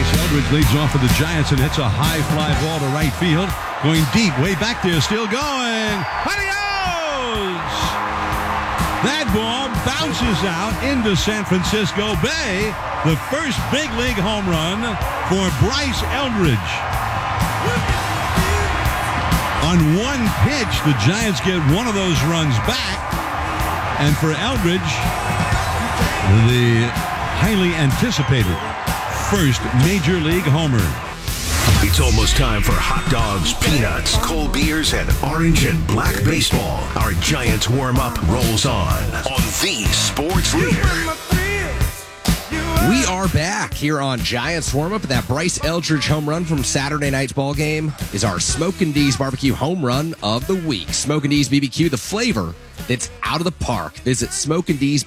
Bryce Eldridge leads off for the Giants and hits a high fly ball to right field. Going deep, way back there, still going. Adios! That ball bounces out into San Francisco Bay. The first big league home run for Bryce Eldridge. On one pitch, the Giants get one of those runs back. And for Eldridge, the highly anticipated first Major League homer. It's almost time for hot dogs, peanuts, cold beers, and orange and black baseball. Our Giants warm-up rolls on the Sports Leader. We are back here on Giants warm-up. That Bryce Eldridge home run from Saturday night's ball game is our Smokin' D's Barbecue home run of the week. Smokin' D's BBQ, the flavor that's out of the park. Visit Smokin' D's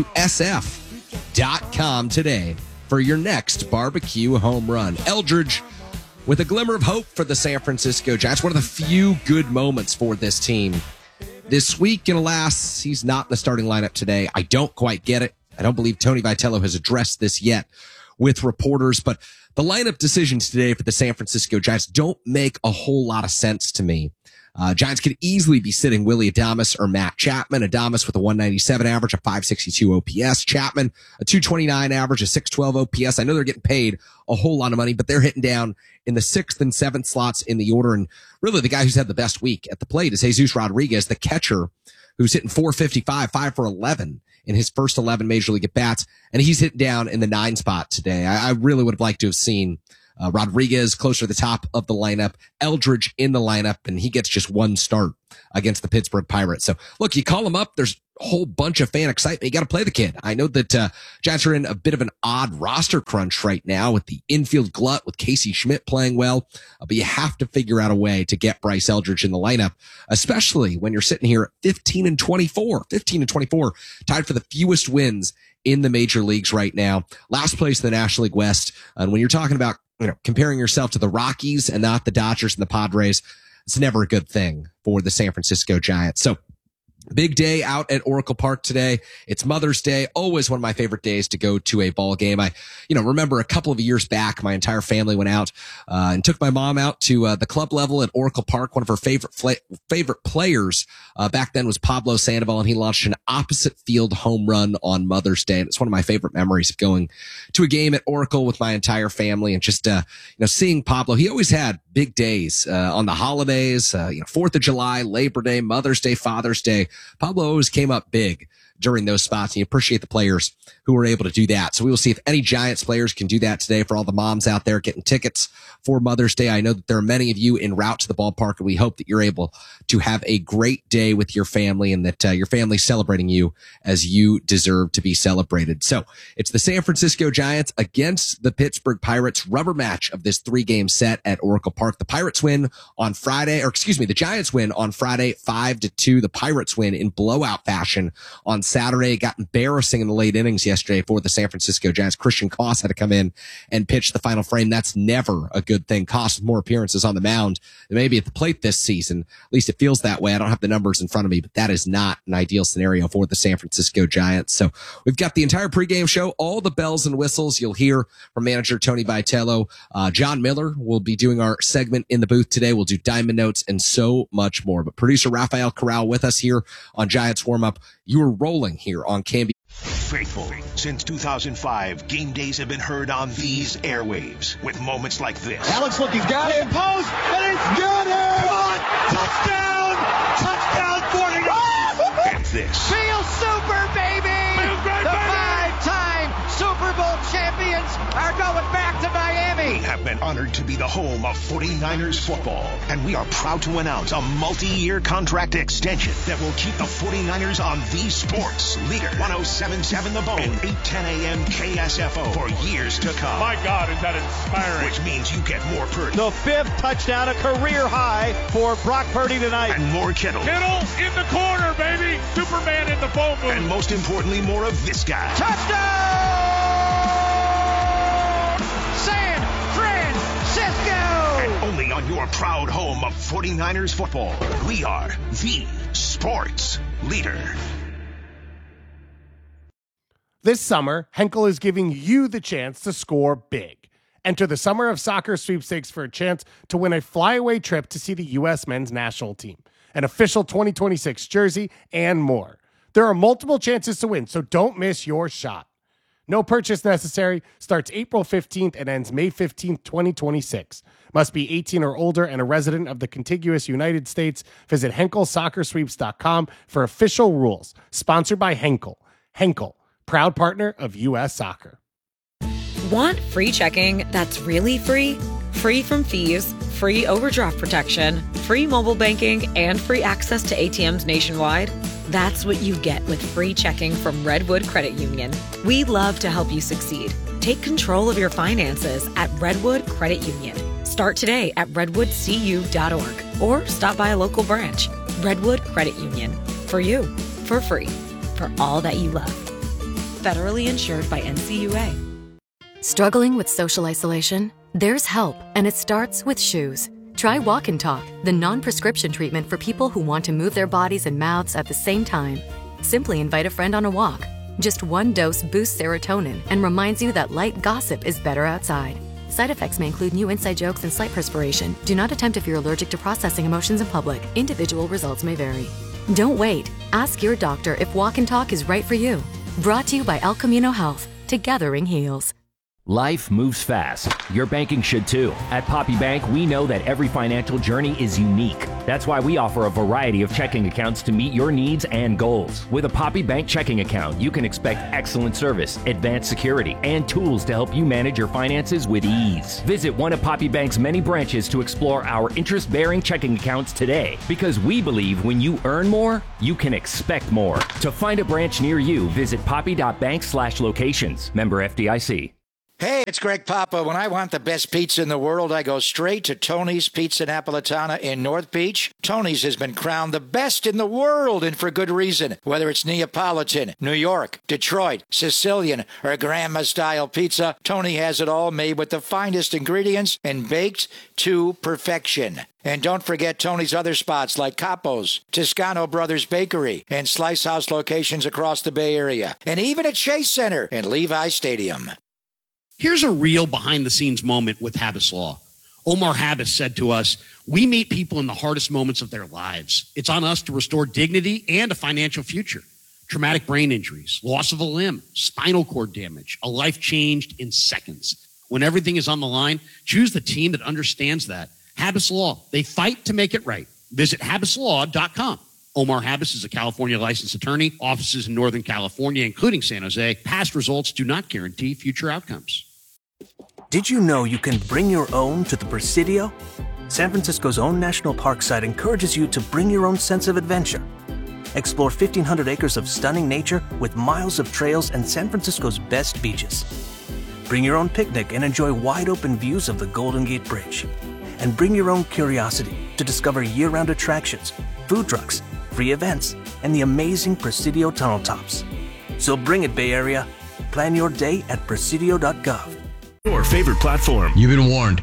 BBQSF.com today for your next barbecue home run. Eldridge with a glimmer of hope for the San Francisco Giants. One of the few good moments for this team this week. And alas, he's not in the starting lineup today. I don't quite get it. I don't believe Tony Vitello has addressed this yet with reporters, but the lineup decisions today for the San Francisco Giants don't make a whole lot of sense to me. Giants could easily be sitting Willy Adames or Matt Chapman. Adames with a 197 average, a 562 OPS. Chapman, a 229 average, a 612 OPS. I know they're getting paid a whole lot of money, but they're hitting down in the 6th and 7th slots in the order. And really the guy who's had the best week at the plate is Jesus Rodriguez, the catcher, who's hitting 455, 5 for 11 in his first 11 Major League at-bats. And he's hitting down in the 9 spot today. I really would have liked to have seen Rodriguez closer to the top of the lineup, Eldridge in the lineup, and he gets just one start against the Pittsburgh Pirates. So look, you call him up, there's a whole bunch of fan excitement. You got to play the kid. I know that Giants are in a bit of an odd roster crunch right now with the infield glut, with Casey Schmidt playing well, but you have to figure out a way to get Bryce Eldridge in the lineup, especially when you're sitting here at 15-24, tied for the fewest wins in the major leagues right now. Last place in the National League West. And when you're talking about, comparing yourself to the Rockies and not the Dodgers and the Padres, it's never a good thing for the San Francisco Giants. So big day out at Oracle Park today. It's Mother's Day. Always one of my favorite days to go to a ball game. I, remember a couple of years back, my entire family went out, and took my mom out to, the club level at Oracle Park. One of her favorite players, back then was Pablo Sandoval, and he launched an opposite field home run on Mother's Day. And it's one of my favorite memories of going to a game at Oracle with my entire family and just, seeing Pablo. He always had big days, on the holidays, 4th of July, Labor Day, Mother's Day, Father's Day. Pablo always came up big during those spots, and you appreciate the players who were able to do that. So we will see if any Giants players can do that today for all the moms out there getting tickets for Mother's Day. I know that there are many of you en route to the ballpark, and we hope that you're able to have a great day with your family and that your family's celebrating you as you deserve to be celebrated. So it's the San Francisco Giants against the Pittsburgh Pirates, rubber match of this 3-game set at Oracle Park. The Giants win on Friday 5-2. The Pirates win in blowout fashion on Saturday. It got embarrassing in the late innings yesterday for the San Francisco Giants. Christian Koss had to come in and pitch the final frame. That's never a good thing. Koss with more appearances on the mound than maybe at the plate this season. At least it feels that way. I don't have the numbers in front of me, but that is not an ideal scenario for the San Francisco Giants. So we've got the entire pregame show, all the bells and whistles you'll hear from manager Tony Vitello. John Miller will be doing our segment in the booth today. We'll do diamond notes and so much more. But producer Rafael Corral with us here on Giants Warm-Up. You are rolling here on Canby. Faithful. Since 2005, game days have been heard on these airwaves with moments like this. Alex looking, got it, post, and it's got it! Come on, touchdown! Touchdown, 49! And this. Feel super, baby! The 5-time Super Bowl champions are going back to Miami! We have been honored to be the home of 49ers football, and we are proud to announce a multi-year contract extension that will keep the 49ers on the Sports Leader. 107.7 The Bone and 8:10 a.m. KSFO for years to come. My God, is that inspiring. Which means you get more Purdy. The 5th touchdown, a career high for Brock Purdy tonight. And more Kittle. Kittle in the corner, baby. Superman in the phone booth. And most importantly, more of this guy. Touchdown! San Francisco! And only on your proud home of 49ers football. We are the Sports Leader. This summer, Henkel is giving you the chance to score big. Enter the Summer of Soccer sweepstakes for a chance to win a flyaway trip to see the U.S. men's national team, an official 2026 jersey, and more. There are multiple chances to win, so don't miss your shot. No purchase necessary. Starts April 15th and ends May 15th, 2026. Must be 18 or older and a resident of the contiguous United States. Visit HenkelSoccerSweeps.com for official rules. Sponsored by Henkel. Henkel, proud partner of U.S. Soccer. Want free checking that's really free? Free from fees, free overdraft protection, free mobile banking, and free access to ATMs nationwide? That's what you get with free checking from Redwood Credit Union. We love to help you succeed. Take control of your finances at Redwood Credit Union. Start today at redwoodcu.org or stop by a local branch. Redwood Credit Union. For you, for free, for all that you love. Federally insured by NCUA. Struggling with social isolation? There's help, and it starts with shoes. Try Walk and Talk, the non-prescription treatment for people who want to move their bodies and mouths at the same time. Simply invite a friend on a walk. Just one dose boosts serotonin and reminds you that light gossip is better outside. Side effects may include new inside jokes and slight perspiration. Do not attempt if you're allergic to processing emotions in public. Individual results may vary. Don't wait. Ask your doctor if Walk and Talk is right for you. Brought to you by El Camino Health. Togethering heals. Life moves fast. Your banking should too. At Poppy Bank, we know that every financial journey is unique. That's why we offer a variety of checking accounts to meet your needs and goals. With a Poppy Bank checking account, you can expect excellent service, advanced security, and tools to help you manage your finances with ease. Visit one of Poppy Bank's many branches to explore our interest-bearing checking accounts today, because we believe when you earn more, you can expect more. To find a branch near you, visit poppy.bank/locations. Member FDIC. Hey, it's Greg Papa. When I want the best pizza in the world, I go straight to Tony's Pizza Napolitana in North Beach. Tony's has been crowned the best in the world, and for good reason. Whether it's Neapolitan, New York, Detroit, Sicilian, or Grandma-style pizza, Tony has it all made with the finest ingredients and baked to perfection. And don't forget Tony's other spots like Capo's, Toscano Brothers Bakery, and Slice House locations across the Bay Area, and even at Chase Center and Levi Stadium. Here's a real behind-the-scenes moment with Habas Law. Omar Habas said to us, "We meet people in the hardest moments of their lives. It's on us to restore dignity and a financial future. Traumatic brain injuries, loss of a limb, spinal cord damage, a life changed in seconds. When everything is on the line, choose the team that understands that. Habas Law, they fight to make it right. Visit habaslaw.com. Omar Habas is a California licensed attorney, offices in Northern California, including San Jose. Past results do not guarantee future outcomes. Did you know you can bring your own to the Presidio? San Francisco's own national park site encourages you to bring your own sense of adventure. Explore 1,500 acres of stunning nature with miles of trails and San Francisco's best beaches. Bring your own picnic and enjoy wide-open views of the Golden Gate Bridge. And bring your own curiosity to discover year-round attractions, food trucks, free events, and the amazing Presidio tunnel tops. So bring it, Bay Area. Plan your day at presidio.gov. Your favorite platform. You've been warned.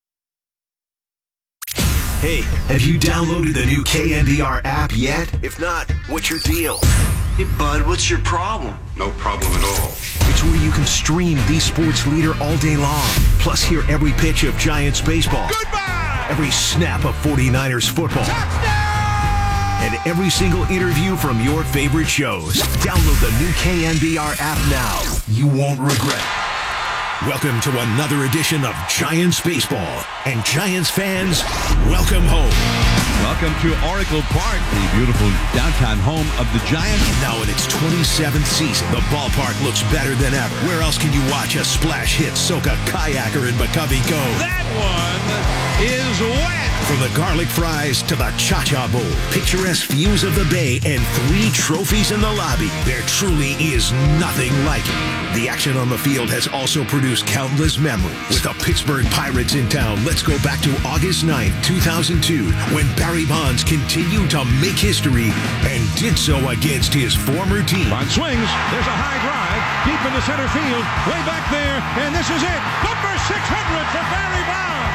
Hey, have you downloaded the new KNBR app yet? If not, what's your deal? Hey, bud, what's your problem? No problem at all. It's where you can stream the sports leader all day long. Plus hear every pitch of Giants baseball. Goodbye! Every snap of 49ers football. Touchdown! And every single interview from your favorite shows. Download the new KNBR app now. You won't regret. Welcome to another edition of Giants Baseball. And Giants fans, welcome home. Welcome to Oracle Park, the beautiful downtown home of the Giants. Now in its 27th season, the ballpark looks better than ever. Where else can you watch a splash hit soak a kayaker in McCovey Cove? That one is wet. From the garlic fries to the Cha-Cha Bowl, picturesque views of the bay, and 3 trophies in the lobby, there truly is nothing like it. The action on the field has also produced countless memories. With the Pittsburgh Pirates in town, let's go back to August 9th, 2002, when Barry Bonds continued to make history and did so against his former team. Bond swings. There's a high drive deep into center field, way back there, and this is it. Number 600 for Barry Bonds.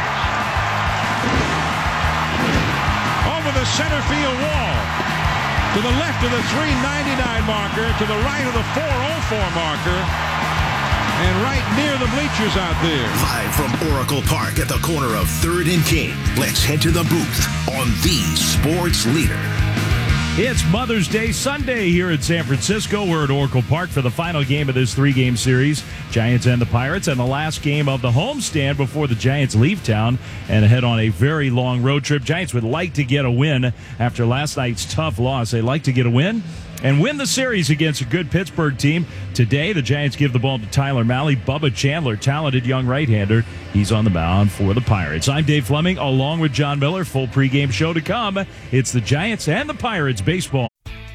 Over the center field wall. To the left of the 399 marker, to the right of the 404 marker. and right near the bleachers out there. Live from Oracle Park at the corner of 3rd and King. Let's head to the booth on the Sports Leader. It's Mother's Day Sunday here in San Francisco. We're at Oracle Park for the final game of this 3-game series, Giants and the Pirates, and the last game of the homestand before the Giants leave town and head on a very long road trip. Giants would like to get a win after last night's tough loss. They'd like to get a win and win the series against a good Pittsburgh team. Today, the Giants give the ball to Tyler Mahle. Bubba Chandler, talented young right-hander. He's on the mound for the Pirates. I'm Dave Fleming, along with John Miller. Full pregame show to come. It's the Giants and the Pirates baseball.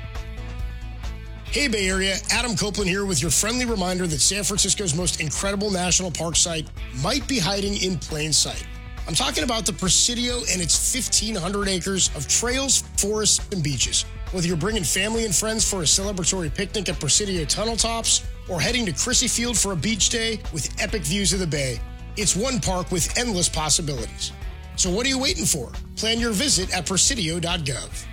Hey, Bay Area. Adam Copeland here with your friendly reminder that San Francisco's most incredible national park site might be hiding in plain sight. I'm talking about the Presidio and its 1,500 acres of trails, forests, and beaches. Whether you're bringing family and friends for a celebratory picnic at Presidio Tunnel Tops or heading to Crissy Field for a beach day with epic views of the bay, it's one park with endless possibilities. So what are you waiting for? Plan your visit at presidio.gov.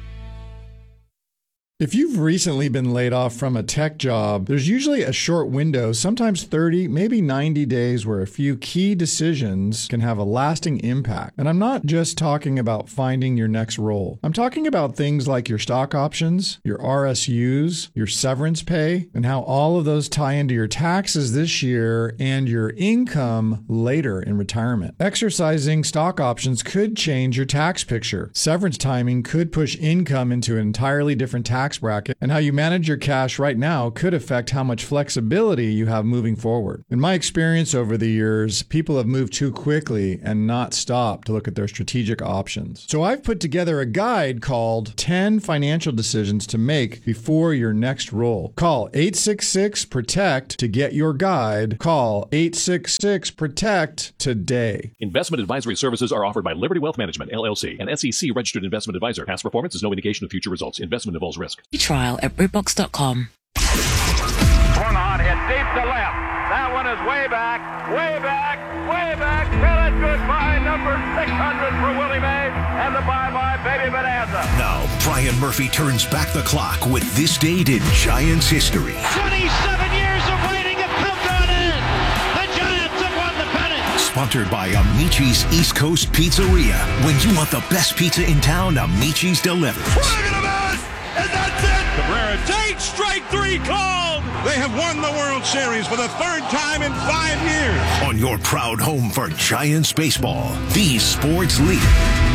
If you've recently been laid off from a tech job, there's usually a short window, sometimes 30, maybe 90 days, where a few key decisions can have a lasting impact. And I'm not just talking about finding your next role. I'm talking about things like your stock options, your RSUs, your severance pay, and how all of those tie into your taxes this year and your income later in retirement. Exercising stock options could change your tax picture. Severance timing could push income into an entirely different tax bracket, and how you manage your cash right now could affect how much flexibility you have moving forward. In my experience over the years, people have moved too quickly and not stopped to look at their strategic options. So I've put together a guide called 10 Financial Decisions to Make Before Your Next Role. Call 866-PROTECT to get your guide. Call 866-PROTECT today. Investment advisory services are offered by Liberty Wealth Management, LLC, an SEC-registered investment advisor. Past performance is no indication of future results. Investment involves risk. Trial at BritBox.com. Swung on, hit deep to left. That one is way back, way back, way back. Till it goodbye, number 600 for Willie Mays, and the bye-bye baby bonanza. Now, Brian Murphy turns back the clock with this date in Giants history. 27 years of waiting have come to an end. The Giants have won the pennant. Sponsored by Amici's East Coast Pizzeria. When you want the best pizza in town, Amici's delivers. And that's it! Cabrera takes strike 3 called! They have won the World Series for the 3rd time in 5 years. On your proud home for Giants baseball, the Sports Leader.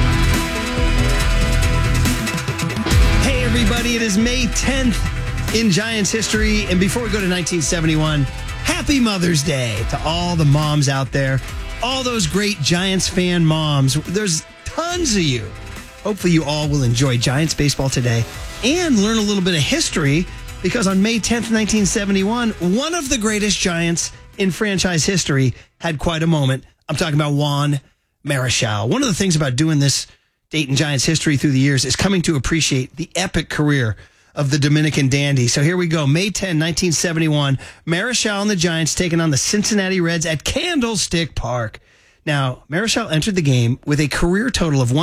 Hey everybody, it is May 10th in Giants history. And before we go to 1971, happy Mother's Day to all the moms out there. All those great Giants fan moms. There's tons of you. Hopefully you all will enjoy Giants baseball today and learn a little bit of history, because on May 10th, 1971, one of the greatest Giants in franchise history had quite a moment. I'm talking about Juan Marichal. One of the things about doing this date in Giants history through the years is coming to appreciate the epic career of the Dominican dandy. So here we go. May 10, 1971, Marichal and the Giants taking on the Cincinnati Reds at Candlestick Park. Now, Marichal entered the game with a career total of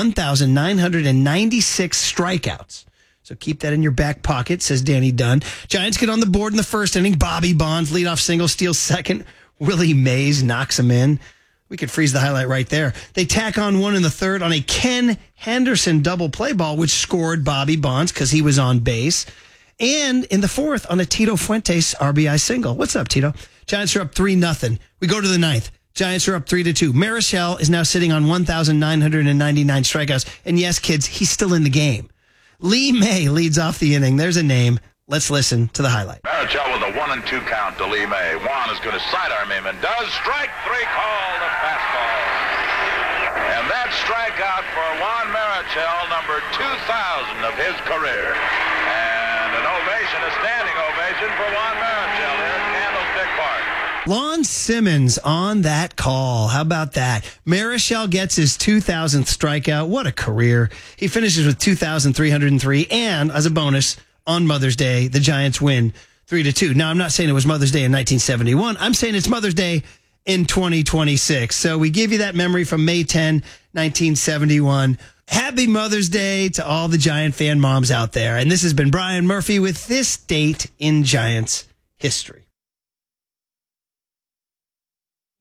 1,996 strikeouts. So keep that in your back pocket, says Danny Dunn. Giants get on the board in the first inning. Bobby Bonds, leadoff single, steals second. Willie Mays knocks him in. We could freeze the highlight right there. They tack on one in the third on a Ken Henderson double play ball, which scored Bobby Bonds because he was on base. And in the fourth on a Tito Fuentes RBI single. What's up, Tito? Giants are up 3-0. We go to the ninth. Giants are up 3-2. Marichal is now sitting on 1,999 strikeouts. And yes, kids, he's still in the game. Lee May leads off the inning. There's a name. Let's listen to the highlight. Marichal with a 1-2 count to Lee May. Juan is going to sidearm him and does. Strike 3 called a fastball. And that strikeout for Juan Marichal, number 2,000 of his career. And an ovation, a standing ovation for Juan Marichal here at Candlestick Park. Lon Simmons on that call. How about that? Marichal gets his 2,000th strikeout. What a career. He finishes with 2,303. And as a bonus, on Mother's Day, the Giants win 3-2. Now, I'm not saying it was Mother's Day in 1971. I'm saying it's Mother's Day in 2026. So we give you that memory from May 10, 1971. Happy Mother's Day to all the Giant fan moms out there. And this has been Brian Murphy with this date in Giants history.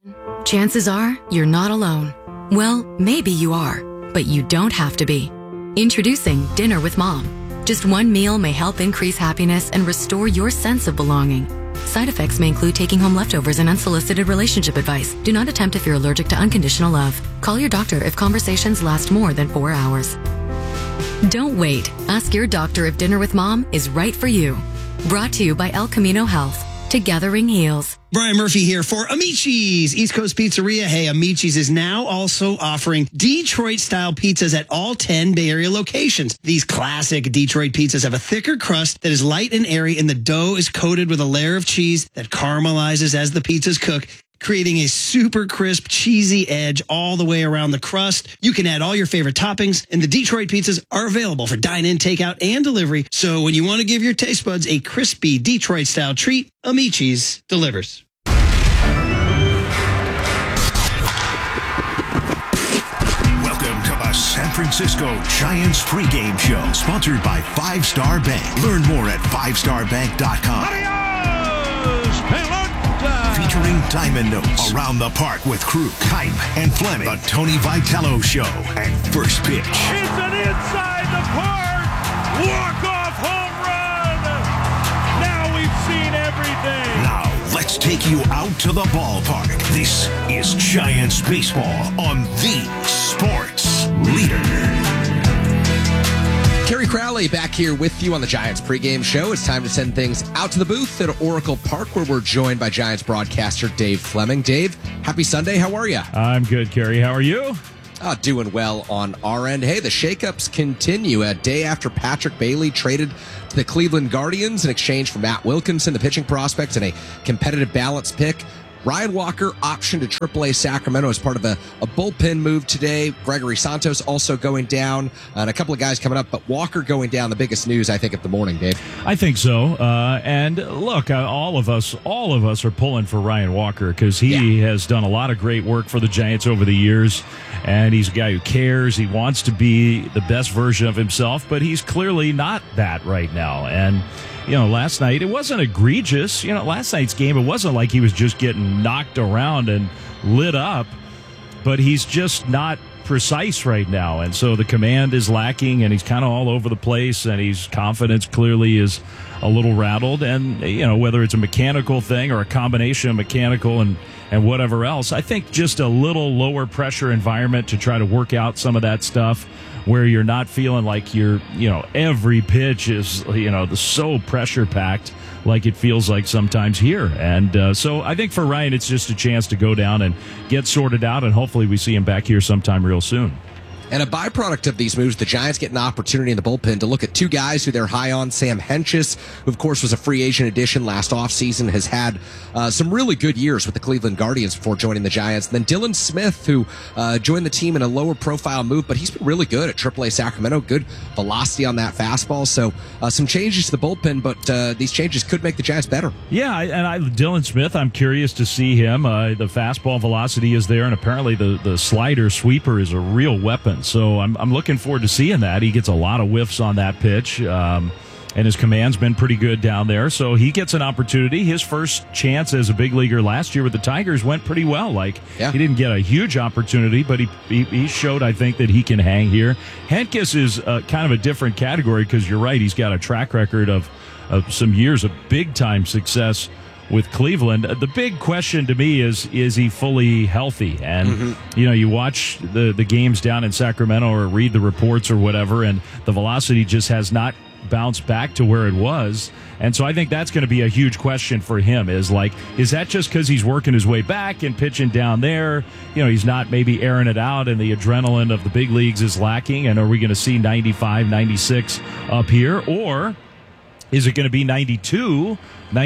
Chances are you're not alone. Well, maybe you are, but you don't have to be. Introducing Dinner with Mom. Just one meal may help increase happiness and restore your sense of belonging. Side effects may include taking home leftovers and unsolicited relationship advice. Do not attempt if you're allergic to unconditional love. Call your doctor if conversations last more than 4 hours. Don't wait. Ask your doctor if Dinner with Mom is right for you. Brought to you by El Camino Health. Togethering heals. Brian Murphy here for Amici's, East Coast Pizzeria. Hey, Amici's is now also offering Detroit-style pizzas at all 10 Bay Area locations. These classic Detroit pizzas have a thicker crust that is light and airy, and the dough is coated with a layer of cheese that caramelizes as the pizzas cook, creating a super crisp, cheesy edge all the way around the crust. You can add all your favorite toppings, and the Detroit pizzas are available for dine-in, takeout, and delivery. So when you want to give your taste buds a crispy Detroit-style treat, Amici's delivers. Welcome to the San Francisco Giants pregame show, sponsored by 5 Star Bank. Learn more at 5starbank.com. Featuring Diamond Notes, Around the Park with Krug, Hype, and Fleming, The Tony Vitello Show, and First Pitch. It's an inside the park walk-off home run. Now we've seen everything. Now, let's take you out to the ballpark. This is Giants baseball on the Sports Leader. Kerry Crowley back here with you on the Giants pregame show. It's time to send things out to the booth at Oracle Park, where we're joined by Giants broadcaster Dave Fleming. Dave, happy Sunday. How are you? I'm good, Kerry. How are you? Doing well on our end. Hey, the shakeups continue. A day after Patrick Bailey traded to the Cleveland Guardians in exchange for Matt Wilkinson, the pitching prospect, and a competitive balance pick. Ryan Walker optioned to AAA Sacramento as part of a bullpen move today. Gregory Santos also going down, and a couple of guys coming up, but Walker going down, the biggest news, I think, of the morning, Dave. I think so. And look, all of us are pulling for Ryan Walker because he has done a lot of great work for the Giants over the years, and he's a guy who cares. He wants to be the best version of himself, but he's clearly not that right now. And last night, it wasn't egregious. Last night's game, it wasn't like he was just getting knocked around and lit up, but he's just not precise right now. And so the command is lacking, and he's kind of all over the place, and his confidence clearly is a little rattled. And, whether it's a mechanical thing or a combination of mechanical and whatever else, I think just a little lower pressure environment to try to work out some of that stuff, where you're not feeling like you're, every pitch is, so pressure packed like it feels like sometimes here. And so I think for Ryan, it's just a chance to go down and get sorted out, and hopefully we see him back here sometime real soon. And a byproduct of these moves, the Giants get an opportunity in the bullpen to look at two guys who they're high on. Sam Hentges, who, of course, was a free agent addition last offseason, has had some really good years with the Cleveland Guardians before joining the Giants. And then Dylan Smith, who joined the team in a lower-profile move, but he's been really good at AAA Sacramento. Good velocity on that fastball. So some changes to the bullpen, but these changes could make the Giants better. Yeah, and Dylan Smith, I'm curious to see him. The fastball velocity is there, and apparently the slider sweeper is a real weapon. So I'm looking forward to seeing that. He gets a lot of whiffs on that pitch, and his command's been pretty good down there. So he gets an opportunity. His first chance as a big leaguer last year with the Tigers went pretty well. He didn't get a huge opportunity, but he showed, I think, that he can hang here. Hentges is kind of a different category because you're right. He's got a track record of some years of big-time success with Cleveland. The big question to me is he fully healthy? And, you watch the games down in Sacramento or read the reports or whatever, and the velocity just has not bounced back to where it was. And so I think that's going to be a huge question for him is that just because he's working his way back and pitching down there? He's not maybe airing it out and the adrenaline of the big leagues is lacking. And are we going to see 95, 96 up here? Or is it going to be 92,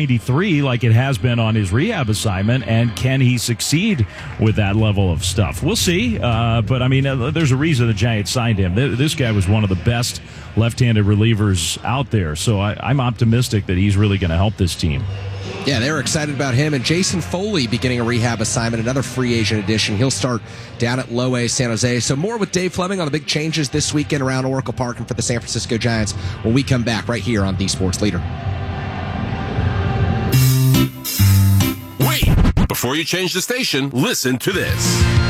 93 like it has been on his rehab assignment? And can he succeed with that level of stuff? We'll see. But, I mean, there's a reason the Giants signed him. This guy was one of the best left-handed relievers out there. So I'm optimistic that he's really going to help this team. Yeah, they're excited about him. And Jason Foley beginning a rehab assignment, another free agent addition. He'll start down at Low A, San Jose. So more with Dave Fleming on the big changes this weekend around Oracle Park and for the San Francisco Giants when we come back right here on The Sports Leader. Wait! But before you change the station, listen to this.